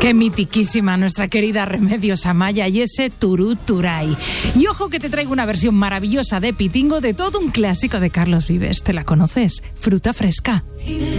Qué mitiquísima nuestra querida Remedios Amaya y ese Turú Turay. Y ojo que te traigo una versión maravillosa de Pitingo de todo un clásico de Carlos Vives. ¿Te la conoces? Fruta fresca.